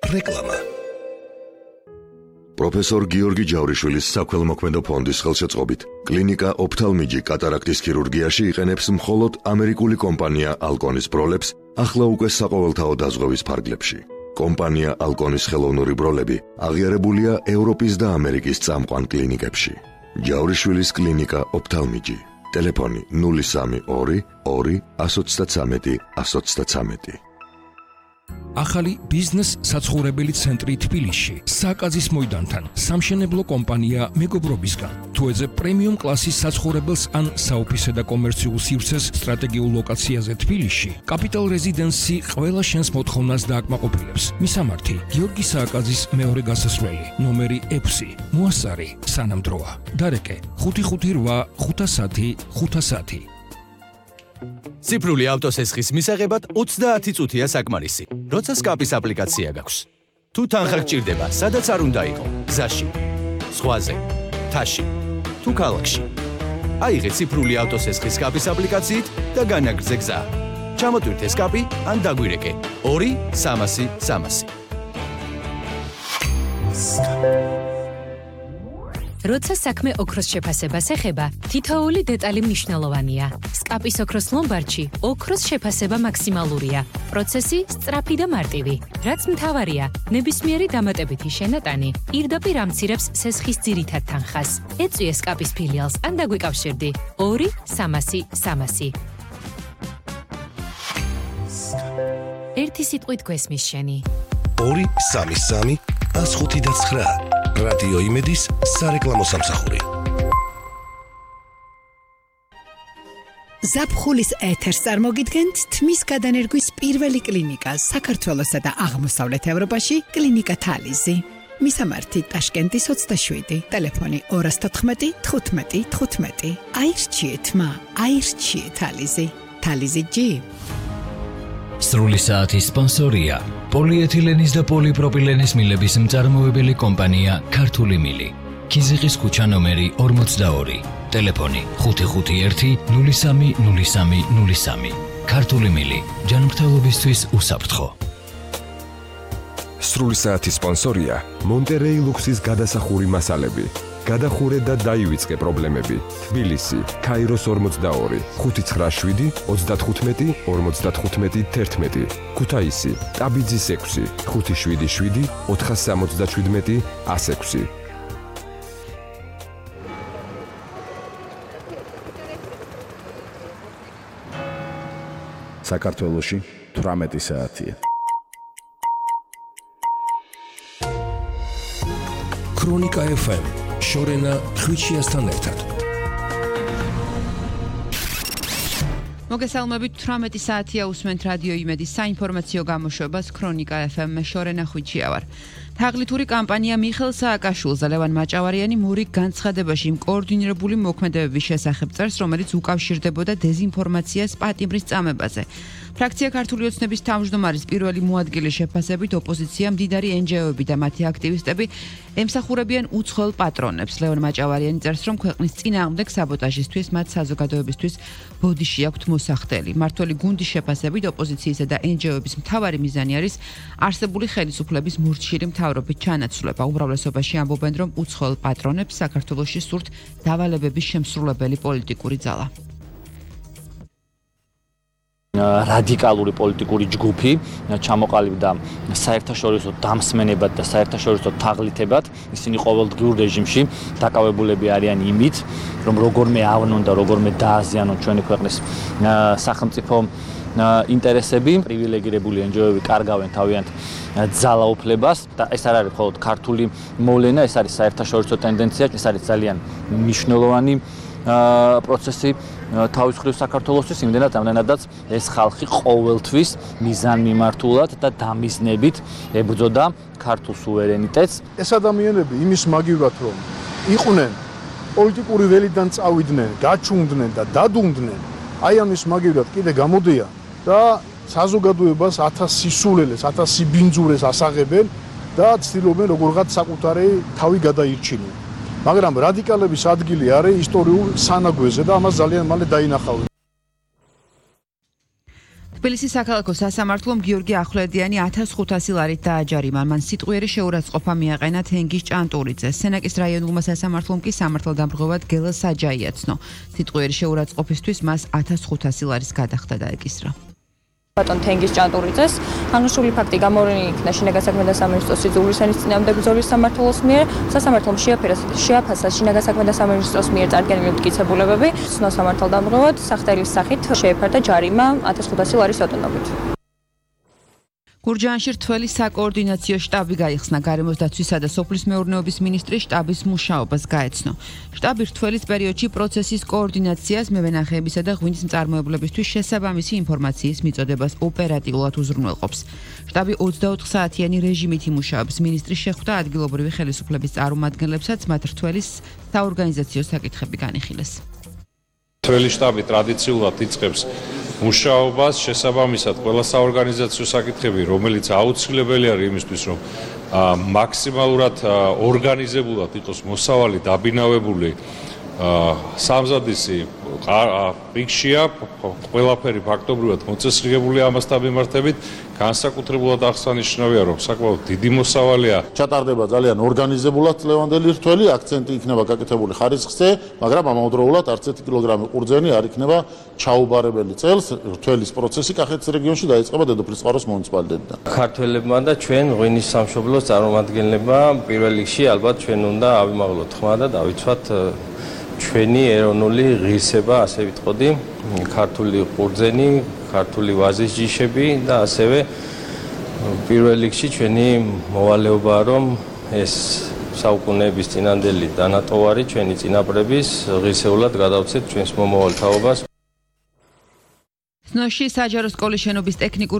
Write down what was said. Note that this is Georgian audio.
რეკლამა. პროფესორ გიორგი ჯავრიშვილის საქველმოქმედო ფონდის ხელშეწყობით კლინიკა ოფთალმიჯი კატარაქტის ქირურგიაში იყენებს მხოლოდ ამერიკული კომპანია ალკონის ბროლებს ახლა უკვე საყოველთაო დაზღვევის ფარგლებში. კომპანია ალკონის ხელოვნური ბროლები აღიარებულია ევროპის და ამერიკის წამყვან კლინიკებში. ჯავრიშვილის კლინიკა ოფთალმიჯი. ტელეფონი 032 2 133 133. ახალი ბიზნეს საცხოვრებელი ცენტრი თბილისში, საკაზის მოედანთან, სამშენებლო კომპანია მეგობრობისგან. თუ ეძებ პრემიუმ კლასის საცხოვრებელს ან საოფისე და კომერციულ სივრცეს სტრატეგიულ ლოკაციაზე თბილისში, კაპიტალ რეზიდენსი ყველა შენს მოთხოვნას დააკმაყოფილებს. მისამართი: გიორგი სააკაძის მეორე გასასვლელი, ნომერი 6, მოასარი, სანამდროა. დარეკე: 558 510 510. ციფრული ავტოსესხის მისაღებად 30 წუთია საკმარისი. როცა სკაპის აპლიკაცია გაქვს. თუ თანხა გჭირდება, სადაც არ უნდა იყო, გზაში, ზღვაზე, თაში, თუ ქალაქში. აიღე ციფრული ავტოსესხის სკაპის აპლიკაციით და განაგრძე გზა. ჩამოტვირთე სკაპი ან დაგვირეკე 2 300 300. როცა საქმე ოქროს შეფასებას ეხება, თითოეული დეტალი მნიშვნელოვანია. სკაპის ოქროს ლომბარდში ოქროს შეფასება მაქსიმალურია. პროცესი სწრაფი და მარტივი. რაც მთავარია, ნებისმიერი დამატებითი შენატანი პირდაპირ ამცირებს სესხის ძირითად თანხას. ეწვიე სკაპის ფილიალს ან დაგვიკავშირდი 2 300 300. ერთი სიტყვით გვესმის შენი. 2 3 105.9 რადიო იმედის სარეკლამო სამსახური. ზაფხულის ეთერს წარმოგიდგენთ თმის გადანერგვის პირველი კლინიკა საქართველოსა და აღმოსავლეთ ევროპაში კლინიკა თალიზი. მისამართი ტაშკენტის 27, ტელეფონი 214 15 15. აირჩიეთ მა, აირჩიეთ თალიზი. თალიზი ჯი. სრული საათის სპონსორია პოლიეთილენის და პოლიპროპილენის მილების მწარმოებელი კომპანია ქართული მილი. ქიზიყის ქუჩა ნომერი 42, ტელეფონი 551 03 03 03. ქართული მილი, ჯანმრთელობისთვის უსაფრთხო. სრული საათის სპონსორია მონტერეი ლუქსის გადასახური მასალები. გადახურე და დაივიწყე პრობლემები. თბილისი, ქაიროს 42, 597 35 55 11. ქუთაისი, ტაბიძის 6, 577 477 106. საქართველოში 18 საათია. ქრონიკა FM შორენა ხვიჩიასთან ერთად. მოგესალმებით, 18 საათია უსმენთ რადიო იმედის საინფორმაციო გამოშვებას ქრონიკა FM-ში შორენა ხვიჩია ვარ. თაღლითური კამპანია მიხელ სააკაშვილს და ლევან მაჭავარიანი მური განცხადებაში იმ კოორდინირებული მოქმედებების შესახებ წერს, რომელიც უკავშირდებოდა დეზინფორმაციას პატიმრის წამებაზე. ფრაქცია ქართული ოცნების თავმჯდომარის პირველი მოადგილის შეფასებით ოპოზიცია მდიდარი NGO-ები და მათი აქტივისტები ემსახურებიან უცხოელ პატრონებს. ლევან მაჭავარიანი წერს, რომ ქვეყნის წინააღმდეგ საბოტაჟისთვის მათ საზოგადოებისთვის ბოდიში აქვთ მოსახდელი. მართველი გუნდის შეფასებით ოპოზიციისა და NGO-ების მთავარი მიზანი არის არსებული ხელისუფლების მურჩილი მთავრობით ჩანაცვლება. უმრავლესობაში ამბობენ, რომ უცხოელ პატრონებს საქართველოში სურთ დავალებების შემსრულებელი პოლიტიკური ძალა. რადიკალური პოლიტიკური ჯგუფი ჩამოყალიბდა საერთაშორისო დამსმენებად და საერთაშორისო თაღლითებად. ისინი ყოველდღიურ რეჟიმში დაკავებულები არიან იმით, რომ როგორმე ავნონ და როგორმე დააზიანონ ჩვენი ქვეყნის სახელმწიფო ინტერესები. პრივილეგირებული NGO-ები კარგავენ თავიანთ ძალაუფლებას და ეს არ არის მხოლოდ ქართული მოვლენა, ეს არის საერთაშორისო ტენდენცია, ეს არის ძალიან მნიშვნელოვანი პროცესი თავის მხრივ საქართველოსთვის, იმდენად ამდენადაც ეს ხალხი ყოველთვის მიზანმიმართულად და დამიზნებით ებრძოდა ქართულ სუვერენიტეტს. ეს ადამიანები იმის მაგივრად რომ იყვნენ პოლიტიკური ველიდან წავიდნენ, გაჩუნდნენ და დადუნდნენ, აი ამის მაგივრად კიდე გამოდიან და საზოგადოებას 1000 სისულელეს, 1000 ბინძურეს ასაღებენ და ცდილობენ როგორღაც საკუთარი თავი გადაირჩინონ. მაგრამ რადიკალების ადგილი არის ისტორიულ სანაგვეზე და ამას ძალიან მალე დაინახავენ. თბილისის საქალაქო სასამართლომ გიორგი ახვლედიანი 1500 ლარით დააჯარიმა. მან სიტყვიერი შეურაცხყოფა მიაყენა თენგიზ ჭანტურიძეს. სენაკის რაიონულმა სასამართლომ კი სამართალდამრღვევად გელა საჯა იაცნო. სიტყვიერი შეურაცხყოფისთვის მას 1500 ლარის გადახდა დაეკისრა. ბატონ თენგიზ ჭანტურიძეს აღნიშნული ფაქტი გამოვლენილი იქნა შინაგან საქმეთა სამინისტროს სიძულვილისენის წინააღმდეგ ბრძოლის სამმართველოს მიერ. სასამართლომ შეაფასა შინაგან საქმეთა სამინისტროს მიერ წარდგენილი მტკიცებულებები. ცნო სამართალდამრღვევად სახდელის სახით შეეფარდა ჯარიმა 1500 ლარის ოდენობით. გურჯაანში რთველი საკოორდინაციო შტაბი გაიხსნა. გარემოს დაცვისა და სოფლის მეურნეობის მინისტრის შტაბის მუშაობას გაეცნო. შტაბი რთველის პერიოდში პროცესის კოორდინაციას, მევენახეებისა და ღვინის მწარმოებლებისთვის შესაბამისი ინფორმაციის მიწოდებას ოპერატიულად უზრუნველყოფს. შტაბი 24 საათიანი რეჟიმით იმუშავებს. მინისტრის შეხვდა ადგილობრივი ხელისუფლების წარმომადგენლებსაც მათ რთველის საორგანიზაციო საკითხები განიხილეს. რთველი შტაბი ტრადიციულად იწყებს მუშაობას შესაბამისად ყველა საორგანიზაციო საკითხები, რომელიც აუცილებელი არის იმისთვის, რომ მაქსიმალურად ორგანიზებულად იყოს მოსავალი დაბინავებული სამზადისი რიგშია, ყველაფერი ფაქტობრივად მოწესრიგებული ამასთან მიმართებით, განსაკუთრებულად აღსანიშნავია, რომ საკმაოდ დიდი მოსავალეა. ჩატარდება ძალიან ორგანიზებულად წლევანდელი რთველი, აქცენტი იქნება გაკეთებული ხარისხზე, მაგრამ ამავდროულად არც 1 კილოგრამი ყურძენი არ იქნება ჩაუბარებელი წელს. რთველის პროცესი კახეთის რეგიონში დაიწყება დედოფლისწყაროს მუნიციპალიტეტიდან. ქართველებმა და ჩვენ ღვინის სამშობლოს წარმომადგენლებმა პირველ რიგში ალბათ ჩვენ უნდა ავიმაღლოთ ხმა და დავიცვათ ჩვენი ეროვნული ღირსება, ასე ვიტყოდი, ქართული ყურძენი, ქართული ვაზის ჯიშები და ასევე პირველ რიგში ჩვენი მოვალეობაა, რომ ეს საუკუნეების წინანდელი დანატოვარი ჩვენი წინაპრების ღირსეულად გადავცეთ ჩვენს მომავალ თაობას. სნოში საჯარო სკოლის შენობის ტექნიკურ